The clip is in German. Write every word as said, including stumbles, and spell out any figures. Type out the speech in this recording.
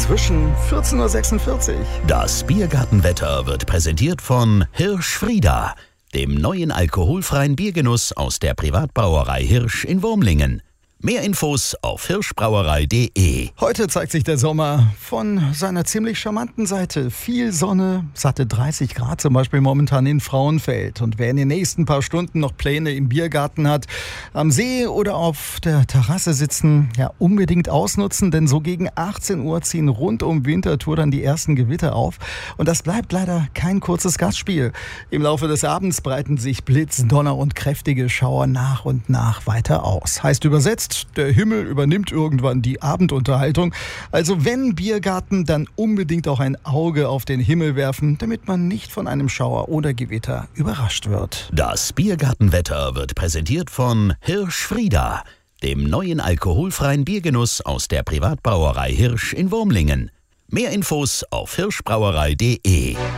inzwischen vierzehn Uhr sechsundvierzig. Das Biergartenwetter wird präsentiert von Hirsch Frieda, dem neuen alkoholfreien Biergenuss aus der Privatbrauerei Hirsch in Wurmlingen. Mehr Infos auf hirschbrauerei punkt de. Heute zeigt sich der Sommer von seiner ziemlich charmanten Seite. Viel Sonne, satte dreißig Grad zum Beispiel momentan in Frauenfeld. Und wer in den nächsten paar Stunden noch Pläne im Biergarten hat, am See oder auf der Terrasse sitzen, ja unbedingt ausnutzen, denn so gegen achtzehn Uhr ziehen rund um Winterthur dann die ersten Gewitter auf. Und das bleibt leider kein kurzes Gastspiel. Im Laufe des Abends breiten sich Blitz, Donner und kräftige Schauer nach und nach weiter aus. Heißt übersetzt, der Himmel übernimmt irgendwann die Abendunterhaltung. Also wenn Biergarten, dann unbedingt auch ein Auge auf den Himmel werfen, damit man nicht von einem Schauer oder Gewitter überrascht wird. Das Biergartenwetter wird präsentiert von Hirsch Frieda, dem neuen alkoholfreien Biergenuss aus der Privatbrauerei Hirsch in Wurmlingen. Mehr Infos auf hirschbrauerei punkt de.